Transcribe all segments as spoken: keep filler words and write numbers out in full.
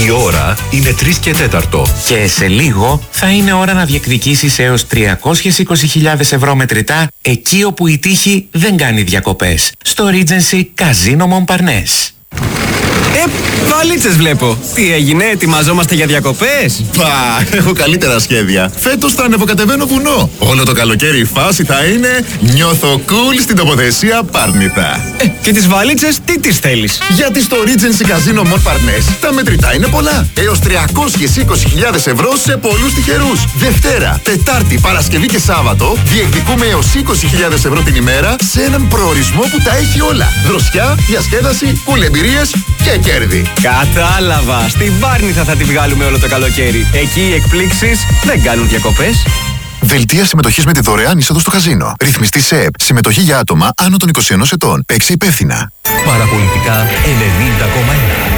Η ώρα είναι τρεις και τέταρτο. Και σε λίγο θα είναι ώρα να διεκδικήσεις έως τριακόσιες είκοσι χιλιάδες ευρώ μετρητά εκεί όπου η τύχη δεν κάνει διακοπές. Στο Regency Casino Montparnasse. Ε, βαλίτσες βλέπω. Τι έγινε, ετοιμαζόμαστε για διακοπές? Πα, έχω καλύτερα σχέδια. Φέτος θα ανεβοκατεβαίνω βουνό. Όλο το καλοκαίρι η φάση θα είναι νιώθω cool στην τοποθεσία Πάρνηθα. Ε, και τις βαλίτσες τι τις θέλεις? Γιατί στο Regency Casino Montparnasse τα μετρητά είναι πολλά. Έως τριακόσιες είκοσι χιλιάδες ευρώ σε πολλούς τυχερούς. Δευτέρα, Τετάρτη, Παρασκευή και Σάββατο διεκδικούμε έως είκοσι χιλιάδες ευρώ την ημέρα σε έναν προορισμό που τα έχει όλα. Δροσιά, διασκέδαση, κουλεμπειρίες και κέρδη. Κατάλαβα. Στην Πάρνηθα θα τη βγάλουμε όλο το καλοκαίρι. Εκεί οι εκπλήξεις δεν κάνουν διακοπές. Δελτία συμμετοχής με τη δωρεάν είσοδο στο καζίνο. Ρυθμιστή ΣΕΕΠ. Συμμετοχή για άτομα άνω των είκοσι ενός ετών. Παίξε υπεύθυνα. Παραπολιτικά ενενήντα κόμμα ένα.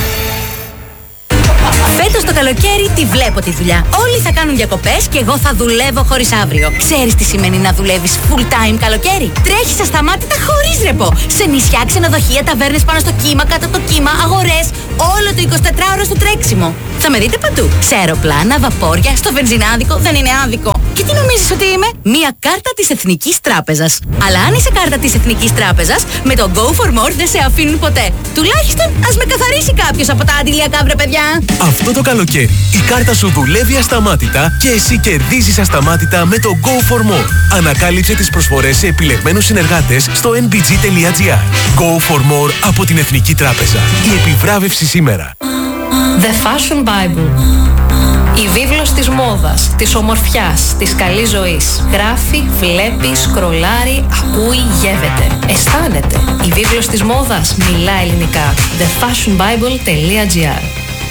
Φέτος το καλοκαίρι τη βλέπω τη δουλειά. Όλοι θα κάνουν διακοπές και εγώ θα δουλεύω χωρίς αύριο. Ξέρεις τι σημαίνει να δουλεύεις full time καλοκαίρι? Τρέχεις ασταμάτητα χωρίς ρεπό. Σε νησιά, ξενοδοχεία, ταβέρνες πάνω στο κύμα, κάτω από το κύμα, αγορές. Όλο το εικοσιτετράωρο στο τρέξιμο. Θα με δείτε παντού. Σε αεροπλάνα, βαπόρια, στο βενζινάδικο, δεν είναι άδικο. Και τι νομίζεις ότι είμαι? Μία κάρτα της Εθνικής Τράπεζας. Αλλά αν είσαι κάρτα της Εθνικής Τράπεζας, με το Go for More δεν σε αφήνουν ποτέ. Τουλάχιστον ας με καθαρίσει κάποιος από τα αντιλιακά, βρε παιδιά. Αυτό το καλοκαίρι η κάρτα σου δουλεύει ασταμάτητα και εσύ κερδίζεις ασταμάτητα με το Go for More. Ανακάλυψε τις προσφορές σε επιλεγμένους συνεργάτες στο εν μπι τζι τελεία τζι άρ. Go for More από την Εθνική Τράπεζα. Η επιβράβευση σήμερα. The Fashion Bible. Η βίβλος της μόδας, της ομορφιάς, της καλής ζωής. Γράφει, βλέπει, σκρολάρει, ακούει, γεύεται. Αισθάνεται. Η βίβλος της μόδας μιλά ελληνικά. the fashion bible τελεία τζι άρ.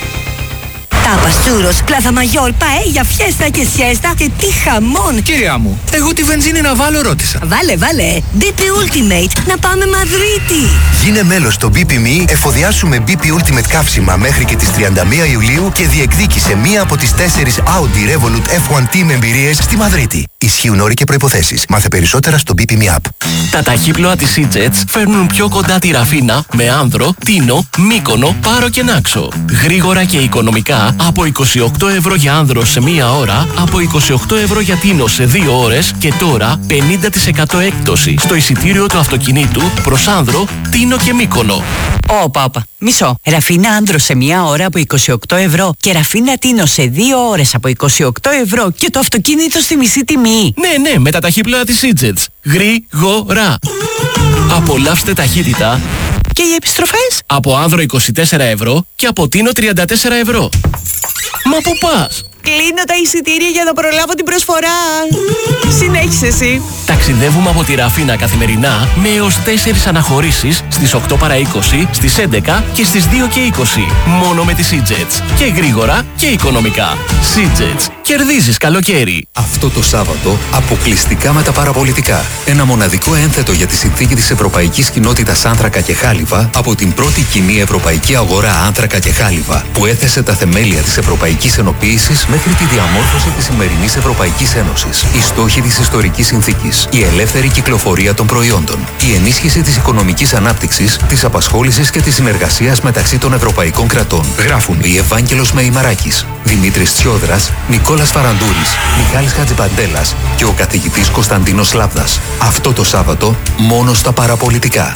Τάπας, τσούρος, πλάθα μαγιόρ, παέλια, φιέστα και σιέστα και τι χαμόν! Κυρία μου, εγώ τη βενζίνη να βάλω ρώτησα. Βάλε, βάλε! μπι πι Ultimate, να πάμε Μαδρίτη! Γίνε μέλος στο μπι πι μι, εφοδιάσουμε μπι πι Ultimate καύσιμα μέχρι και τις τριάντα μία Ιουλίου και διεκδίκησε μία από τις τέσσερις Audi Revolut εφ ουάν Team εμπειρίες στη Μαδρίτη. Ισχύουν όροι και προϋποθέσεις. Μάθε περισσότερα στο μπι πι εμ App. Τα ταχύπλοα της E-Jets φέρνουν πιο κοντά τη Ραφίνα με Άνδρο, Τίνο, Μύκονο, Πάρο και Νάξο. Γρήγορα και οικονομικά από είκοσι οκτώ ευρώ για Άνδρο σε μία ώρα, από είκοσι οκτώ ευρώ για Τίνο σε δύο ώρες και τώρα πενήντα τοις εκατό έκπτωση στο εισιτήριο του αυτοκινήτου προς Άνδρο, Τίνο και Μύκονο. Ω, πάπα, μισό. Ραφίνα Άνδρο σε μία ώρα από είκοσι οκτώ ευρώ και Ραφίνα Τίνο σε δύο ώρες από είκοσι οκτώ ευρώ και το αυτοκίνητο στη μισή τιμή. Ναι, ναι, με τα ταχύπλοα της E-Jets. Γρήγορα. Απολαύστε ταχύτητα. Και οι επιστροφές? Από Άνδρο είκοσι τέσσερα ευρώ και από Τίνο τριάντα τέσσερα ευρώ. Μα πού πας? Κλείνω τα εισιτήρια για να προλάβω την προσφορά. Συνέχισε εσύ. Ταξιδεύουμε από τη Ραφίνα καθημερινά με έως τέσσερις αναχωρήσεις στις οκτώ παρά είκοσι, στις έντεκα και στις δύο και είκοσι. Μόνο με τις E-Jets. Και γρήγορα και οικονομικά. E-Jets. Κερδίζεις καλοκαίρι. Αυτό το Σάββατο αποκλειστικά με τα παραπολιτικά. Ένα μοναδικό ένθετο για τη συνθήκη της Ευρωπαϊκής Κοινότητας Άνθρακα και Χάλιβα από την πρώτη κοινή ευρωπαϊκή αγορά άνθρακα και χάλιβα που έθεσε τα θεμέλια της Ευρωπαϊκής Ενοποίησης μέχρι τη διαμόρφωση της σημερινής Ευρωπαϊκής Ένωσης. Οι στόχοι της ιστορικής συνθήκης, η ελεύθερη κυκλοφορία των προϊόντων, η ενίσχυση της οικονομικής ανάπτυξης, της απασχόλησης και της συνεργασίας μεταξύ των ευρωπαϊκών κρατών. Γράφουν η Ευάγγελος Μεϊμαράκης, Δημήτρης Τσιόδρας, Νικόλας Φαραντούρης, Μιχάλης Χατζηπαντέλας και ο καθηγητής Κωνσταντίνος Λάβδας. Αυτό το Σάββατο μόνο στα παραπολιτικά.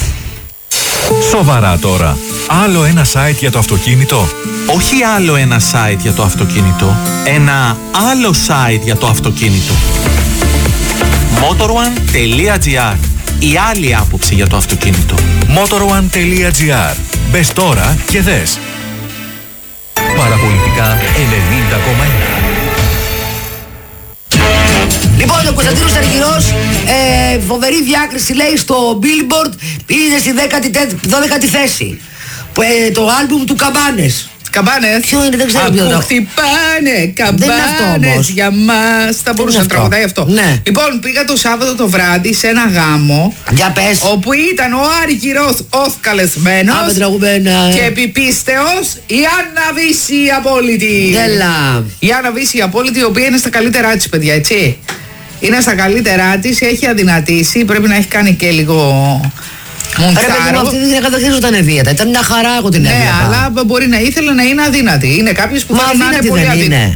Σοβαρά τώρα. Άλλο ένα site για το αυτοκίνητο. Όχι άλλο ένα site για το αυτοκίνητο. Ένα άλλο site για το αυτοκίνητο. motorone τελεία τζι άρ. Η άλλη άποψη για το αυτοκίνητο. motorone τελεία τζι άρ. Μπες τώρα και δες. Παραπολιτικά ενενήντα κόμμα ένα. Λοιπόν, ο Κωνσταντίνος Αργυρός, ε, φοβερή διάκριση λέει στο Billboard, πήγε στη δώδεκατη θέση. Ε, το άλμπουμ του Καμπάνες. Καμπάνες. Ποιο είναι, δεν ξέρω ποιο είναι. Που χτυπάνε καμπάνες για μας. Θα μπορούσε να τραγουδάει αυτό. Ναι. Λοιπόν, πήγα το Σάββατο το βράδυ σε ένα γάμο. Για πες. Όπου ήταν ο Άργυρος ως καλεσμένος. Άμε τραγουδμένα. Και επιπίστεως η Άννα Βύση η Απόλυτη. Έλα. Η Άννα Βύση η Απόλυτη, η οποία είναι στα καλύτερά της, παιδιά, έτσι. Είναι στα καλύτερά της, έχει αδυνατήσει. Πρέπει να έχει κάνει και λίγο Μουντσάρο. Αυτή η γυναίκα δεν χρειαζόταν δίαιτα. Ήταν μια χαρά, εγώ την έβλεπα. Ναι, αλλά μπορεί να ήθελε να είναι αδύνατη. Είναι κάποιες που θέλουν να είναι πολύ αδύνατη.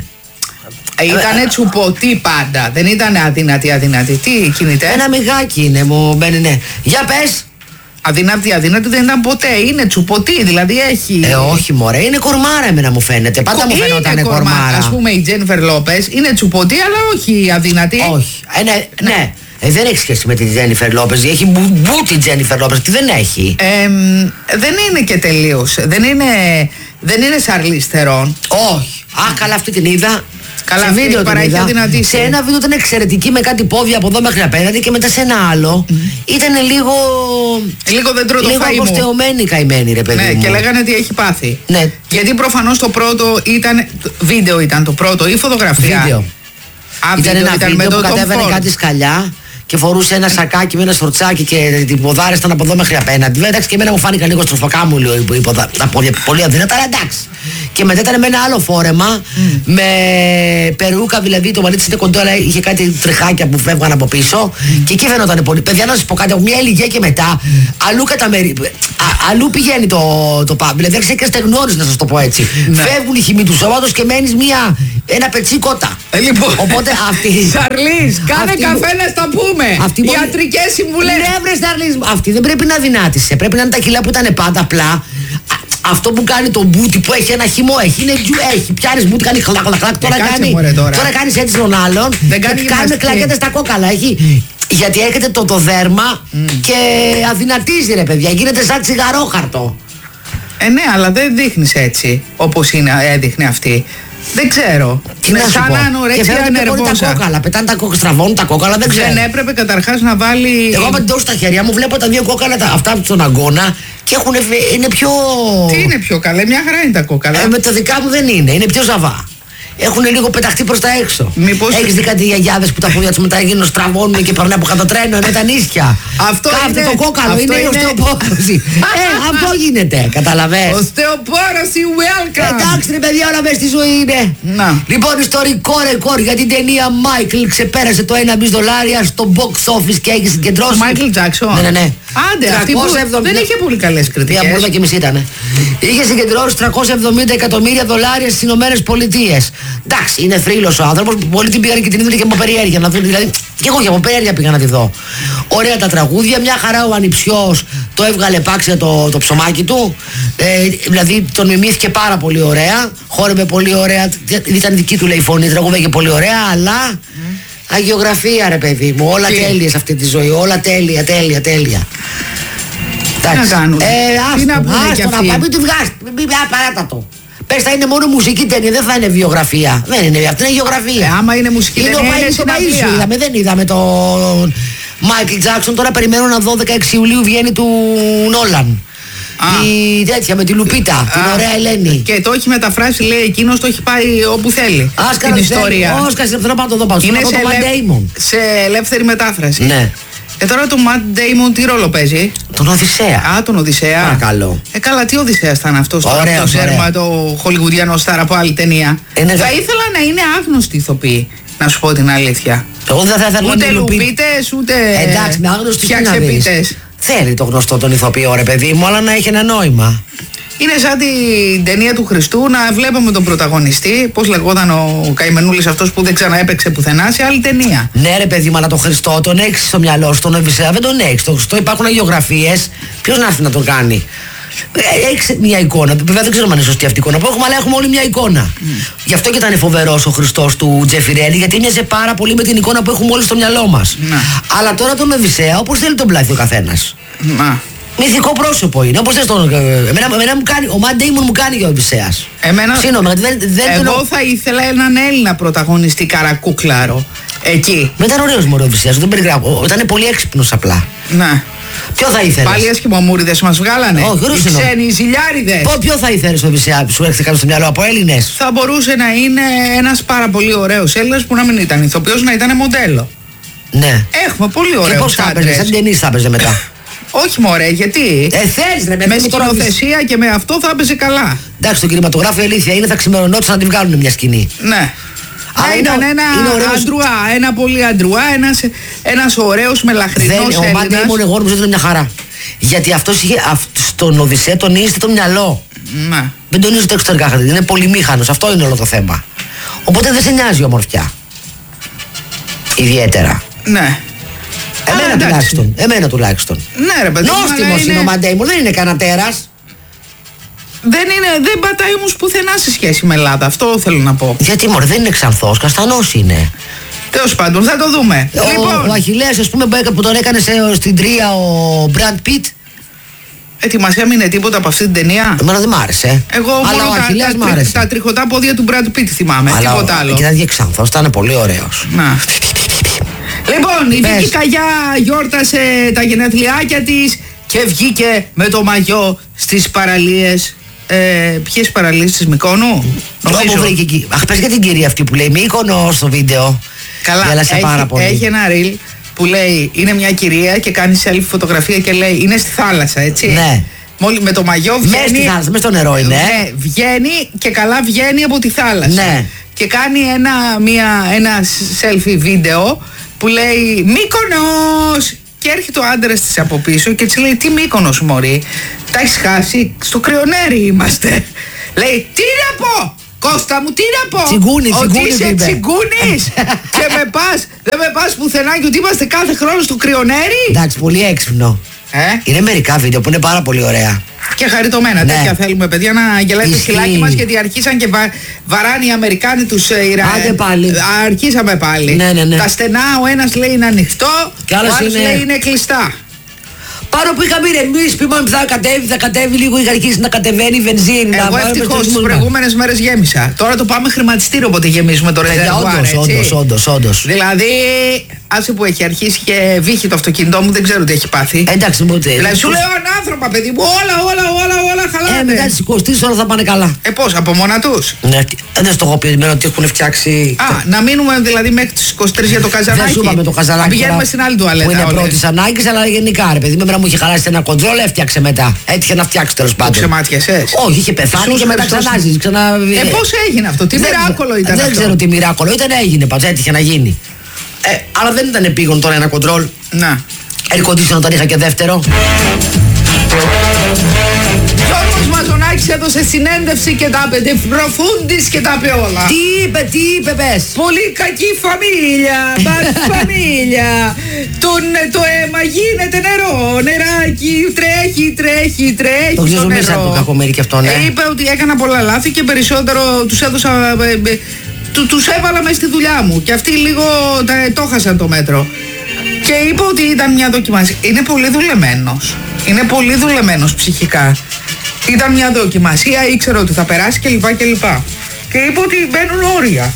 Ήτανε τσουπωτή πάντα. Δεν ήταν αδύνατη, αδύνατη. Τι κινητέ. Ένα μιγάκι είναι, μου μπαίνει, ναι. Για πες. Αδύνατη, αδύνατη δεν ήταν ποτέ. Είναι τσουπωτή, δηλαδή έχει. Ε, όχι, μωρέ. Είναι κορμάρα, εμένα μου φαίνεται. Πάντα μου φαίνονταν κορμάρα. Ας πούμε η Τζένιφερ Λόπες είναι τσουπωτή, αλλά όχι αδύνατη. Όχι. Ε, ναι, ναι. Ε, δεν έχει σχέση με τη Τζένιφερ Λόπες. Έχει μπούτι η Τζένιφερ Λόπες. Τι δεν έχει. Ε, δεν είναι και τελείως. Δεν είναι, δεν είναι Σαρλίς Θερόν. Όχι. Α, καλά, αυτή την είδα. Καλά, σε βίντεο την είδα. Σε ένα βίντεο ήταν εξαιρετική με κάτι πόδια από εδώ μέχρι απέναντι και μετά σε ένα άλλο mm. ήταν λίγο. Λίγο δεν τρώω το λίγο φαΐ μου. αποστεωμένη καημένη, ρε παιδί. Ναι, μου. και λέγανε ότι έχει πάθει. Ναι. Γιατί προφανώς το πρώτο ήταν. Βίντεο ήταν το πρώτο ή φωτογραφία. Βίντεο. Α, ήταν βίντεο, ένα ήταν βίντεο με που το κατέβαινε κάτι σκαλιά και φορούσε ένα σακάκι με ένα σορτσάκι και την ποδάρα ήταν από εδώ μέχρι απέναντι. Εντάξει, και εμένα μου φάνηκαν λίγο στροφακά λίγο τα πόδια πολύ αδύνατα, αλλά εντάξει. Και μετά ήταν με ένα άλλο φόρεμα, mm. με περούκα, δηλαδή το μαλλί της είναι κοντό, αλλά είχε κάτι τριχάκια που φεύγαν από πίσω. Mm. Και εκεί φαινόταν πολύ. Παιδιά, να σας πω κάτι, από μια ηλικία και μετά, αλλού καταμερί. Αλλού πηγαίνει το, το πα. Δηλαδή άρχισε και στεγνώνεις, να σας το πω έτσι. Ναι. Φεύγουν οι χυμοί του σώματος και μένεις μια, ένα πετσί κότα. Ε, λοιπόν. Οπότε αυτή. Σαρλίς, κάνε αυτή, καφέ να στα πούμε. Ιατρικές συμβουλές. Ναι, βρε Σαρλίς, αυτή δεν πρέπει να δυνάτησε. Πρέπει να είναι τα κιλά που ήταν πάντα απλά. Αυτό που κάνει το μπούτι που έχει ένα χυμό, έχει, είναι, έχει πιάνεις μπούτι, κάνει χλακ, χλακ, χλακ, τώρα, κάνει, τώρα. τώρα κάνεις έτσι τον άλλον, δεν κάνει κάνει κλακέται στα κόκαλα, έχει, γιατί έχετε το, το δέρμα mm. και αδυνατίζει, ρε παιδιά, γίνεται σαν τσιγαρόχαρτο. Ε, ναι, αλλά δεν δείχνεις έτσι, όπως είναι, έδειχνε αυτή. Δεν ξέρω. Τι με σαν ανορεξία νερβόσα. Τα κόκαλα, πετάνε τα κόκαλα, στραβώνουν τα κόκαλα, δεν ξέρω. Δεν έπρεπε καταρχάς να βάλει. Εγώ με την δώσω στα χέρια μου, βλέπω τα δύο κόκαλα, τα, αυτά από τον αγκώνα και έχουν, είναι πιο. Τι είναι πιο καλά, μια χαρά είναι τα κόκαλα. Ε, με τα δικά μου δεν είναι, είναι πιο ζαβά. Έχουν λίγο πεταχτεί προς τα έξω. Μήπως. Έχεις δει κάτι γιαγιάδες που τα πόδια τους μετά γίνουν στραβώνουν και περνάει από κάτω τρένο, είναι τα νύσια. Αυτό Κάθεται είναι το κόκαλο, αυτό είναι, είναι η οστεοπόρωση. ε, αυτό γίνεται, καταλαβες. Οστεοπόρωση, welcome. Εντάξει, ρε παιδιά, όλα μέσα στη ζωή είναι. Να. Λοιπόν, ιστορικό ρεκόρ για την ταινία Michael ξεπέρασε το ένα δισεκατομμύριο δολάρια στο box office και έχει συγκεντρώσει. Michael Jackson. Ναι, ναι, ναι. Άντε, αυτή που δεν είχε πολύ καλές κριτικές. Μία μπουρδα και μισή ήταν. Είχε συγκεντρώσει τριακόσια εβδομήντα εκατομμύρια δολάρια στις Ηνωμένες Πολιτείες. Εντάξει, είναι θρύλος ο άνθρωπος που πολλοί την πήγαν και την είδαν και από περιέργεια να δουν. Δηλαδή, και εγώ και από περιέργεια πήγα να τη δω. Ωραία τα τραγούδια, μια χαρά ο ανιψιός το έβγαλε πάξια το, το ψωμάκι του. Ε, δηλαδή τον μιμήθηκε πάρα πολύ ωραία. Χόρευε πολύ ωραία. Ήταν δική του λέει φωνή, τραγούδαγε πολύ ωραία, αλλά. Mm. Αγιογραφία, ρε παιδί μου, όλα τι? Τέλεια σε αυτή τη ζωή, όλα τέλεια, τέλεια, τέλεια. Τι να κάνουν, ε, άστο, τι να πούνε άστο, κι να αυτοί. πάμε, μην τη βγάζει, παράτα το. Πες θα είναι μόνο μουσική ταινία, δεν θα είναι βιογραφία. Δεν είναι, αυτή είναι γεωγραφία. Ε, άμα είναι μουσική είναι ταινία, είναι συναυλία. Είδαμε, δεν είδαμε τον Michael Jackson, τώρα περιμένω να δω δεκαέξι Ιουλίου βγαίνει του Νόλαν. Η τέτοια με τη Λουπίτα, Α, την ωραία Ελένη. Και το έχει μεταφράσει, λέει εκείνος, το έχει πάει όπου θέλει. Άσκαρα την ιστορία. Όσκαρ, θέλω να το δω πάνω. Είναι σε, σε, ελε... σε ελεύθερη μετάφραση. Ναι. Ε, τώρα το Matt Damon τι ρόλο παίζει? Τον Οδυσσέα. Α, τον Οδυσσέα. Παρακαλώ. Ε, καλά, τι Οδυσσέας ήταν αυτός? Ωραία, το σέρμα, το χολιγουδιανό στάρ από άλλη ταινία. Είναι θα δε... ήθελα να είναι άγνωστοι ηθοποιοί, να σου πω την αλήθεια. Εγώ δεν θα ήθελα ούτε λουπίτες, ούτε εντάξει, με άγνωστοι φτιαξεπίτες. Θέλει το γνωστό τον ηθοποιό, ρε παιδί μου, αλλά να έχει ένα νόημα. Είναι σαν την ταινία του Χριστού να βλέπουμε τον πρωταγωνιστή, πώς λεγόταν ο καημενούλης αυτός που δεν ξαναέπαιξε πουθενά σε άλλη ταινία. Ναι, ρε παιδί μου, αλλά τον Χριστό τον έχεις στο μυαλό σου, τον Οδυσσέα δεν τον έχεις. Τον Χριστό υπάρχουν αγιογραφίες, ποιος να έρθει να τον κάνει? Έχεις μια εικόνα. Βέβαια δεν ξέρω αν είναι σωστή αυτή η εικόνα που έχουμε, αλλά έχουμε όλη μια εικόνα. Mm. Γι' αυτό και ήταν φοβερός ο Χριστός του Τζεφιρέλη, γιατί μοιάζε πάρα πολύ με την εικόνα που έχουμε όλοι στο μυαλό μας. Mm. Αλλά τώρα τον Οδυσσέα, όπως θέλει τον πλάθει ο καθένας. Mm. Μυθικό πρόσωπο είναι, όπως θες τον. Εμένα, εμένα μου κάνει, ο Matt Damon μου κάνει για ο Οδυσσέας. Εμένα. Σύνομαι, δεν, δεν εγώ τον... θα ήθελα έναν Έλληνα πρωταγωνιστή καρακούκλαρο. Εκεί. Με ήταν ωραίος μωρό ο Οδυσσέας, δεν περιγράφω. Ήταν πολύ έξυπνος απλά. Ναι. Ποιο θα ήθελες? Πάλι ασκημομούριδες μας βγάλανε. Όχι, οι ξένοι, οι ζηλιάριδες. Πω, ποιο θα ήθελες ο Οδυσσέα, σου έρχεται κάτι στο μυαλό από Έλληνες? Θα μπορούσε να είναι ένας πάρα πολύ ωραίος Έλληνας που να μην ήταν ηθοποιός, να ήταν μοντέλο. Ναι. Έχουμε πολύ ωραίους άντρες. Και πώς θα έπαιζε, σαν ταινίς θα έπαιζε μετά? Όχι μωρέ, γιατί? Ε, θέλεις, ρε, με, με σκηνοθεσία και με αυτό θα έπαιζε καλά. Εντάξει, το κινηματογράφο η αλήθεια είναι θα ξημερωνόντουσαν να τη βγάλουν μια σκηνή. Ναι. Αλλά ήταν είναι, ένα είναι αντρουά, ένα πολύ αντρουά, ένας, ένας ωραίος μελαχρινός Έλληνας. Ο Matt Damon εγώ νομίζω ότι είναι μια χαρά. Γιατί αυτός είχε, στον Οδυσσέα τονίζεται το μυαλό. Ναι. Δεν τονίζει το εξωτερικά χαρακτήρα. Είναι πολυμήχανος. Αυτό είναι όλο το θέμα. Οπότε δεν σε νοιάζει η ομορφιά. Ιδιαίτερα. Ναι. Εμένα Α, τουλάχιστον. Εμένα τουλάχιστον. Ναι, ρε παιδί. Νόστιμος είναι ο Matt Damon, δεν είναι κανένα τέρας. Δεν, είναι, δεν πατάει όμως πουθενά σε σχέση με Ελλάδα. Αυτό θέλω να πω. Γιατί μωρέ, δεν είναι ξανθός, καστανός είναι. Τέλος πάντων, θα το δούμε. Ο, λοιπόν, ο Αχιλλέας, ας πούμε, που τον έκανε σε, στην τρία ο Brad Pitt. Ε, τι μας έμεινε τίποτα από αυτή την ταινία? Εμένα δεν μ' άρεσε. Εγώ αλλά μόνο ο Αχιλλέας τα, μ' άρεσε. τα, τα τριχωτά πόδια του Brad Pitt θυμάμαι. Αλλά τίποτα άλλο. Και ήταν και ξανθός, ήταν πολύ ωραίος. Να. Λοιπόν, η Βίκη Καγιά γιόρτασε τα γενέθλιάκια της και βγήκε με το μαγιό στις παραλίες. Ε, ποιες παραλίες της Μυκόνου? Νομίζω. Βρήκε εκεί. Αχ, πες για την κυρία αυτή που λέει Μύκονο στο βίντεο. Καλά, έχει, πάρα πολύ. Έχει ένα reel που λέει, είναι μια κυρία και κάνει selfie φωτογραφία και λέει, είναι στη θάλασσα, έτσι. Ναι. Μόλι, με το μαγιό βγαίνει. Μέσα στη θάλασσα, μέσα στο νερό είναι. Ναι, βγαίνει και καλά βγαίνει από τη θάλασσα. Ναι. Και κάνει ένα, μια, ένα selfie βίντεο που λέει Μύκονος! Και έρχεται ο άντρας της από πίσω και της λέει, τι Μύκονος μωρή, τα έχεις χάσει, στο Κρυονέρι είμαστε. Λέει, τι να πω, Κώστα μου, τι να πω, τσιγκούνι, ότι τσιγκούνι, είσαι τσιγκούνης και με πας, δεν με πας πουθενά και ότι είμαστε κάθε χρόνο στο Κρυονέρι. Εντάξει, πολύ έξυπνο. Ε? Είναι μερικά βίντεο που είναι πάρα πολύ ωραία. Και χαριτωμένα, ναι. Τέτοια θέλουμε παιδιά να γελάει το σκυλάκι μας, γιατί αρχίσαν και βα... βαράνε οι Αμερικάνοι τους Ιρα... Άντε πάλι. Αρχίσαμε πάλι. Ναι, ναι, ναι. Τα στενά, ο ένας λέει είναι ανοιχτό, και ο άλλος είναι... λέει είναι κλειστά. Πάνω που είχαμε εμείς που είπαμε θα κατέβει, θα κατέβει λίγο, είχε αρχίσει να κατεβαίνει η βενζίνη. Εγώ ευτυχώς τις προηγούμενες μέρες γέμισα. Τώρα το πάμε χρηματιστήριο όποτε γεμίζουμε το ρεζερβουάρ. Όντως, όντως, όντως. Δηλαδή, άσε που έχει αρχίσει και βύχει το αυτοκίνητό μου, δεν ξέρω τι έχει πάθει. Εντάξει, μου τι. Δηλαδή, σου λέω ανάνθρωπα, παιδί μου, όλα, όλα, όλα, όλα χαλάνε. Ε, μετά τις είκοσι όλα θα πάνε καλά. Ε, πώς, από μόνα τους. Ναι, δεν στο έχω πει ότι έχουν φτιάξει. Α, να μείνουμε δηλαδή μέχρι τις είκοσι τρεις για το καζανάκι. Δεν σου είπαμε το καζανάκι. Πηγαίνουμε στην άλλη τουαλέτα. Που είναι πρώτη ανάγκη, αλλά γενικά ρε παιδί, με μου είχε χαλάσει ένα κοντρόλ, έφτιαξε μετά. Έτυχε να φτιάξει τέλος πάντων. Το ξεμάτιασες? Όχι, είχε πεθάνει και μετά ξανάζει. Ξανα... Ε, πώς έγινε αυτό, τι μοιράκολο ήταν? Δεν ξέρω τι μοιράκολο ήταν, έγινε πάντως, έτυχε να γίνει. Ε, αλλά δεν ήταν επίγον τώρα ένα κοντρόλ. Να. Air condition όταν είχα και δεύτερο. Γιώργος Μαζονάκης έδωσε συνέντευξη και τα είπε προφούντις και τα είπε όλα. Τι είπε, τι είπε πες? Πολύ κακή φαμίλια, bad φαμίλια. Το αίμα γίνεται νερό, νεράκι, τρέχει, τρέχει, τρέχει. Το ξέρω μέσα από το κακομέρι και αυτό, ναι. Ε, είπε ότι έκανα πολλά λάθη και περισσότερο τους έδωσα... Ε, ε, του, τους έβαλα μες στη δουλειά μου και αυτοί λίγο τα, το χάσαν το μέτρο. Και είπε ότι ήταν μια δοκιμασία. Είναι πολύ δουλεμένος. Είναι πολύ δουλεμένος ψυχικά. Ήταν μια δοκιμασία, ήξερε ότι θα περάσει κλπ. κλπ. Και είπε ότι μπαίνουν όρια.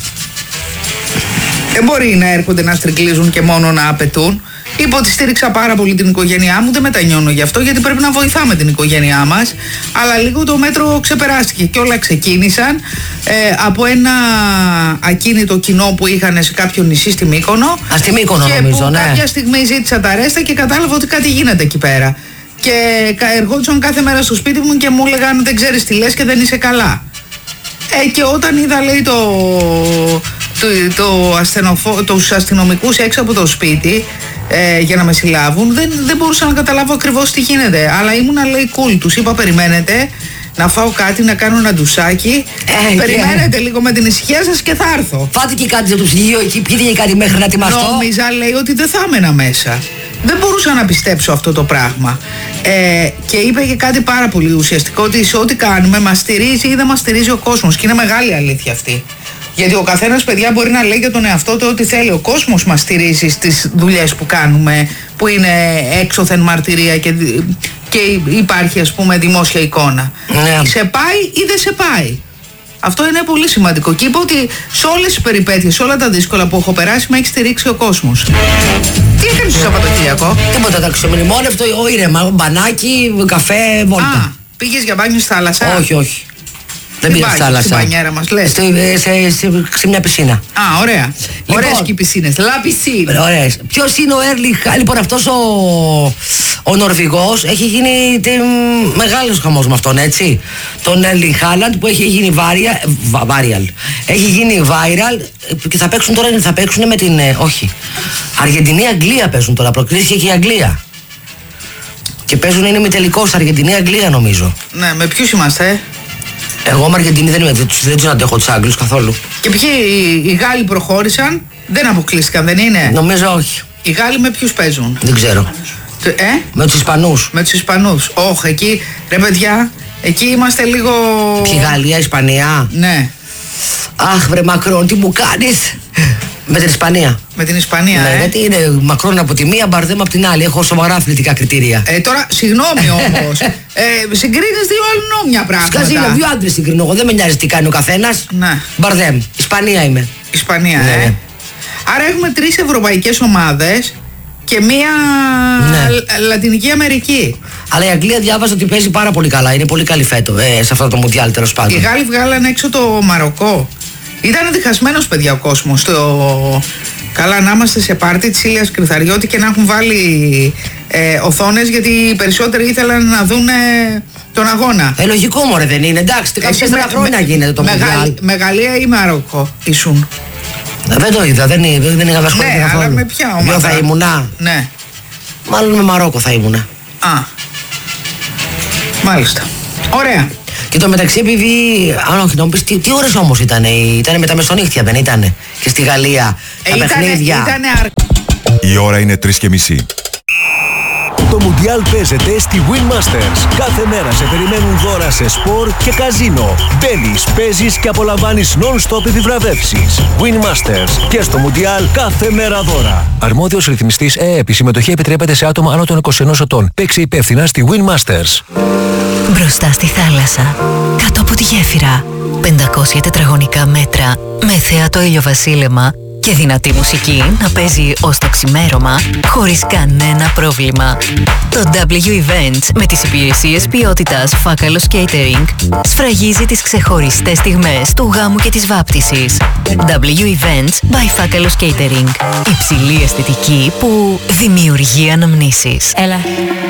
Δεν μπορεί να έρχονται να στρικλίζουν και μόνο να απαιτούν. Είπε ότι στήριξα πάρα πολύ την οικογένειά μου, δεν μετανιώνω γι' αυτό, γιατί πρέπει να βοηθάμε την οικογένειά μας. Αλλά λίγο το μέτρο ξεπεράστηκε και όλα ξεκίνησαν ε, από ένα ακίνητο κοινό που είχαν σε κάποιο νησί στη Μύκονο. Α, στη Μύκονο και νομίζω, που ναι. κάποια στιγμή ζήτησα τα ρέστα και κατάλαβα ότι κάτι γίνεται εκεί πέρα. Και ερχόντουσαν κάθε μέρα στο σπίτι μου και μου έλεγαν δεν ξέρεις τι λες και δεν είσαι καλά. Ε, και όταν είδα λέει το, το, το ασθενοφο, τους αστυνομικούς έξω από το σπίτι ε, για να με συλλάβουν, δεν, δεν μπορούσα να καταλάβω ακριβώς τι γίνεται. Αλλά ήμουνα λέει cool, τους είπα περιμένετε να φάω κάτι, να κάνω ένα ντουσάκι. Ε, περιμένετε yeah. λίγο με την ησυχία σας και θα έρθω. Φάτε και κάτι στο ψυγείο εκεί, πιείτε κάτι μέχρι να ετοιμαστώ. Νόμιζα λέει ότι δεν θα έμενα μέσα. Δεν μπορούσα να πιστέψω αυτό το πράγμα. Ε, και είπε και κάτι πάρα πολύ ουσιαστικό, ότι σε ό,τι κάνουμε μας στηρίζει ή δεν μας στηρίζει ο κόσμος. Και είναι μεγάλη αλήθεια αυτή. Γιατί ο καθένας, παιδιά, μπορεί να λέει για τον εαυτό του ό,τι θέλει. Ο κόσμος μας στηρίζει στις δουλειές που κάνουμε, που είναι έξωθεν μαρτυρία και, και υπάρχει, ας πούμε, δημόσια εικόνα. Ναι. Σε πάει ή δεν σε πάει. Αυτό είναι πολύ σημαντικό. Και είπα ότι σε όλες τις περιπέτειες, σε όλα τα δύσκολα που έχω περάσει, με έχει στηρίξει ο κόσμος. Τι έκανες στο Σαββατοκύριακο? Τίποτα, τα ξεμνημόνευτο, ήρεμα, μπανάκι, καφέ, βόλτα. Α, πήγες για μπάνιο στη θάλασσα? Όχι, όχι. Δεν πήγα στη θάλασσα. Στην μπανιέρα μας, λες. Σε, σε, σε, σε μια πισίνα. Α, ωραία. Λοιπόν, ωραίες και οι πισίνες. Λα πισίνα. Ωραίες. Ποιος είναι ο Έρλιχ, λοιπόν αυτός ο, Ο Νορβηγός έχει γίνει μεγάλος χαμός με αυτόν, έτσι. Τον Έρλινγκ Χάλαντ που έχει γίνει viral. Έχει γίνει viral και θα παίξουν τώρα, θα παίξουν με την. Ε, όχι. Αργεντινή-Αγγλία παίζουν τώρα. Προκρίθηκε και η Αγγλία. Και παίζουν, είναι ημιτελικός Αργεντινή-Αγγλία νομίζω. Ναι, με ποιους είμαστε? Εγώ με Αργεντινή δεν είμαι, δεν τους αντέχω τους Άγγλους καθόλου. Και ποιοι οι Γάλλοι προχώρησαν, δεν αποκλείστηκαν, δεν είναι? Νομίζω όχι. Οι Γάλλοι με ποιους παίζουν? Δεν ξέρω. Ε? Με τους Ισπανούς. Με τους Ισπανούς. Όχι, εκεί, ρε παιδιά, εκεί είμαστε λίγο. Ποιοι, Γαλλία, Ισπανία? Ναι. Αχ, βρε Μακρόν, τι μου κάνεις? Με την Ισπανία. Με την Ισπανία, ναι, ε. γιατί είναι Μακρόν από τη μία, Μπαρδέμ από την άλλη. Έχω σοβαρά αθλητικά κριτήρια. Ε, τώρα, συγγνώμη όμως. ε, συγκρίνεις δύο αλλονόμια πράγματα. Σκάζει, είναι δύο άντρες συγκρίνω. Εγώ δεν με νοιάζει τι κάνει ο καθένας. Ναι. Μπαρδέμ. Ισπανία είμαι. Ισπανία, ναι. ε. Άρα έχουμε τρεις ευρωπαϊκές ομάδες και μία ναι. Λατινική Αμερική. Αλλά η Αγγλία διάβαζα ότι παίζει πάρα πολύ καλά. Είναι πολύ καλή φέτο ε, σε αυτό το Μουντιάλ, τέλος πάντων. Οι Γάλλοι βγάλανε έξω το Μαροκό. Ήταν διχασμένος, παιδιά, ο κόσμος. Το... Καλά να είμαστε σε πάρτι της Ήλιας Κρυθαριώτη και να έχουν βάλει ε, οθόνες, γιατί οι περισσότεροι ήθελαν να δουν ε, τον αγώνα. Ε, λογικό μωρέ δεν είναι, εντάξει, τέσσερα χρόνια με, γίνεται το Μουντιάλ. Με Γαλλία ή Μαροκό ήσουν? Δεν το είδα, δεν, δεν είχα ασχοληθεί ναι, καθόλου. Αλλά με ποια ομάδα? Ποιο θα ήμουνα? Ναι. Μάλλον με Μαρόκο θα ήμουνα. Α, μάλιστα. Ωραία. Και το μεταξύ, επειδή. Αν όχι, να μου πεις, τι, τι ώρες όμως ήταν, ήταν με τα μεσονύχτια, δεν ήτανε? Και στη Γαλλία, ε, τα ήτανε, παιχνίδια. Ήτανε αρ... Η ώρα είναι τρεις και μισή. Το Μουντιάλ παίζεται στη Win Masters. Κάθε μέρα σε περιμένουν δώρα σε σπορ και καζίνο. Μπαίνεις, παίζεις και απολαμβάνεις non-stop επιβραβεύσεις. Win Masters. Και στο Μουντιάλ κάθε μέρα δώρα. Αρμόδιος ρυθμιστής ΕΕΠ. Η συμμετοχή επιτρέπεται σε άτομα άνω των είκοσι ενός ετών. Παίξε υπεύθυνα στη Win Masters. Μπροστά στη θάλασσα, κάτω από τη γέφυρα, πεντακόσια τετραγωνικά μέτρα, με θέατο ηλιοβασίλεμα και δυνατή μουσική να παίζει ως το ξημέρωμα, χωρίς κανένα πρόβλημα. Το ντάμπλιου Events με τις υπηρεσίες ποιότητας Φάκαλος Catering σφραγίζει τις ξεχωριστές στιγμές του γάμου και της βάπτισης. ντάμπλιου Events by Φάκαλος Catering. Υψηλή αισθητική που δημιουργεί αναμνήσεις. Έλα.